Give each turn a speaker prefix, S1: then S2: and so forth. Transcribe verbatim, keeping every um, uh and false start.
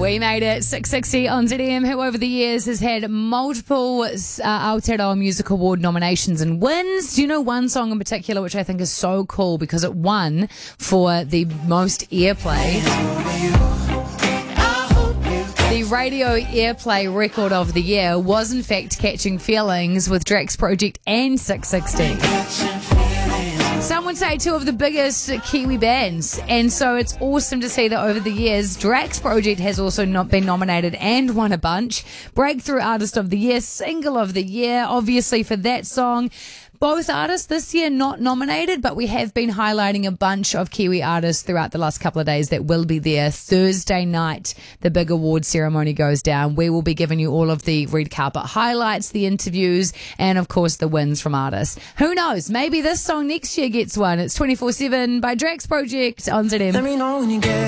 S1: We made it. six sixty on Z M, who over the years has had multiple uh, Aotearoa Music Award nominations and wins. Do you know one song in particular which I think is so cool because it won for the most airplay? The radio airplay record of the year was in fact Catching Feelings with Drax Project and six sixty. Some would say two of the biggest Kiwi bands, and so it's awesome to see that over the years Drax Project has also not been nominated and won a bunch. Breakthrough Artist of the Year, Single of the Year, obviously for that song. Both artists this year not nominated, but we have been highlighting a bunch of Kiwi artists throughout the last couple of days that will be there. Thursday night, the big award ceremony goes down. We will be giving you all of the red carpet highlights, the interviews, and of course the wins from artists. Who knows? Maybe this song next year gets one. It's twenty-four seven by Drax Project on Z M.
S2: Let me know when you get